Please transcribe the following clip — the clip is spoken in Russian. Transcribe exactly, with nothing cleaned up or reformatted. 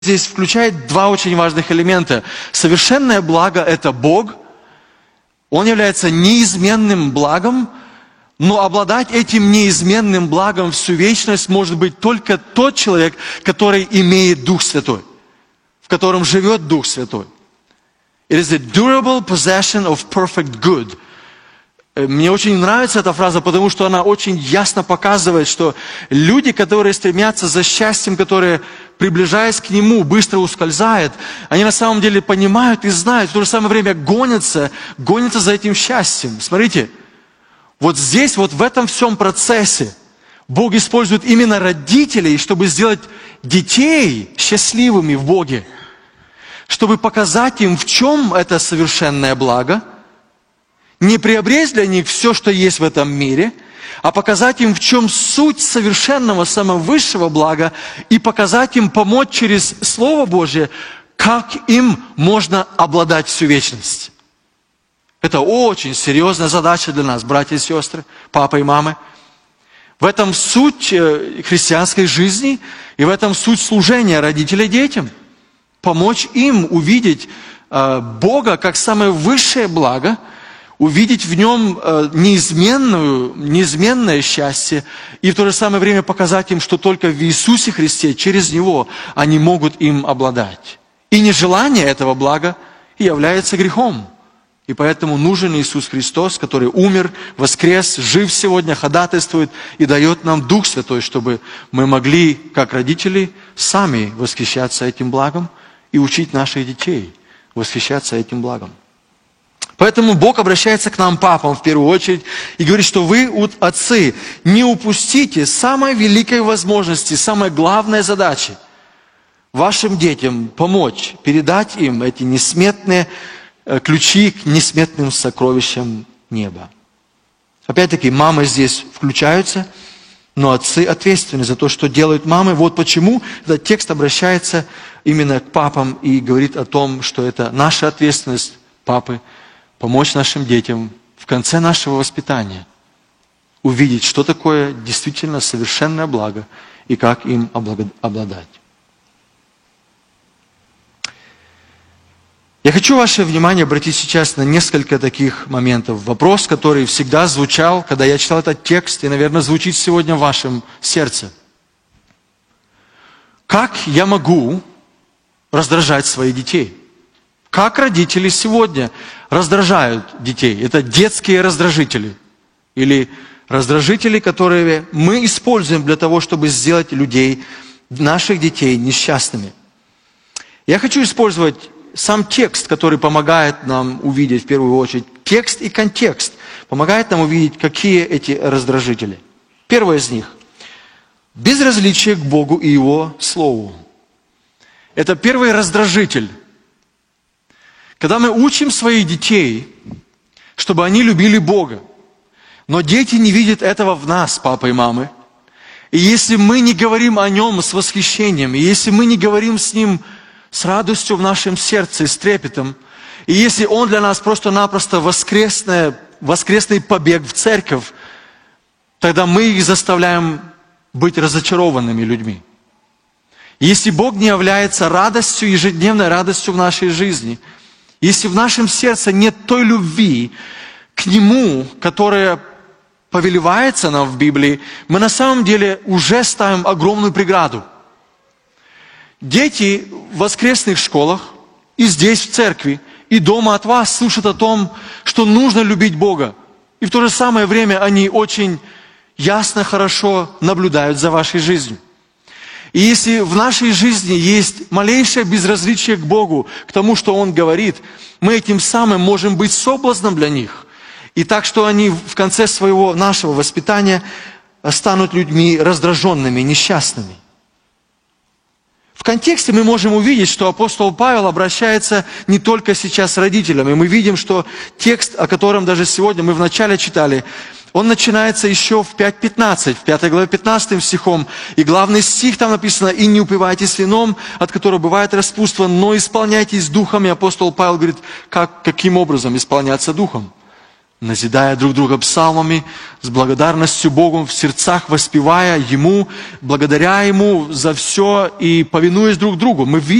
здесь включает два очень важных элемента. Совершенное благо – это Бог. Он является неизменным благом, но обладать этим неизменным благом всю вечность может быть только тот человек, который имеет Дух Святой, в котором живет Дух Святой. It is a durable possession of perfect good. Мне очень нравится эта фраза, потому что она очень ясно показывает, что люди, которые стремятся за счастьем, которые, приближаясь к Нему, быстро ускользают, они на самом деле понимают и знают, в то же самое время гонятся, гонятся за этим счастьем. Смотрите, вот здесь, вот в этом всем процессе Бог использует именно родителей, чтобы сделать детей счастливыми в Боге, чтобы показать им, в чем это совершенное благо, не приобрести для них все, что есть в этом мире, а показать им, в чем суть совершенного, самого высшего блага, и показать им, помочь через Слово Божье, как им можно обладать всю вечность. Это очень серьезная задача для нас, братья и сестры, папа и мамы. В этом суть христианской жизни, и в этом суть служения родителей детям. Помочь им увидеть Бога как самое высшее благо, увидеть в Нем неизменную, неизменное счастье, и в то же самое время показать им, что только в Иисусе Христе, через Него, они могут им обладать. И нежелание этого блага является грехом. И поэтому нужен Иисус Христос, который умер, воскрес, жив сегодня, ходатайствует и дает нам Дух Святой, чтобы мы могли, как родители, сами восхищаться этим благом и учить наших детей восхищаться этим благом. Поэтому Бог обращается к нам, папам, в первую очередь, и говорит, что вы, отцы, не упустите самой великой возможности, самой главной задачи вашим детям помочь, передать им эти несметные ключи к несметным сокровищам неба. Опять-таки, мамы здесь включаются, но отцы ответственны за то, что делают мамы. Вот почему этот текст обращается именно к папам и говорит о том, что это наша ответственность, папы, помочь нашим детям в конце нашего воспитания увидеть, что такое действительно совершенное благо и как им обладать. Я хочу ваше внимание обратить сейчас на несколько таких моментов. Вопрос, который всегда звучал, когда я читал этот текст, и, наверное, звучит сегодня в вашем сердце. Как я могу раздражать своих детей? Как родители сегодня раздражают детей? Это детские раздражители. Или раздражители, которые мы используем для того, чтобы сделать людей, наших детей несчастными. Я хочу использовать сам текст, который помогает нам увидеть в первую очередь. Текст и контекст помогает нам увидеть, какие эти раздражители. Первое из них. Безразличие к Богу и Его Слову. Это первый раздражитель. Когда мы учим своих детей, чтобы они любили Бога, но дети не видят этого в нас, папа и мамы, и если мы не говорим о Нем с восхищением, и если мы не говорим с Ним с радостью в нашем сердце, с трепетом, и если Он для нас просто-напросто воскресный, воскресный побег в церковь, тогда мы их заставляем быть разочарованными людьми. Если Бог не является радостью, ежедневной радостью в нашей жизни, если в нашем сердце нет той любви к Нему, которая повелевается нам в Библии, мы на самом деле уже ставим огромную преграду. Дети в воскресных школах и здесь в церкви, и дома от вас слышат о том, что нужно любить Бога. И в то же самое время они очень ясно, хорошо наблюдают за вашей жизнью. И если в нашей жизни есть малейшее безразличие к Богу, к тому, что Он говорит, мы этим самым можем быть соблазном для них. И так, что они в конце своего нашего воспитания станут людьми раздраженными, несчастными. В контексте мы можем увидеть, что апостол Павел обращается не только сейчас с родителями. Мы видим, что текст, о котором даже сегодня мы вначале читали, он начинается еще в пять пятнадцать, в пятой главе пятнадцатым стихом. И главный стих там написано: «И не упивайтесь вином, от которого бывает распутство, но исполняйтесь духом». И апостол Павел говорит, как, каким образом исполняться духом? назидая друг друга псалмами, с благодарностью Богу в сердцах воспевая Ему, благодаря Ему за все и повинуясь друг другу. Мы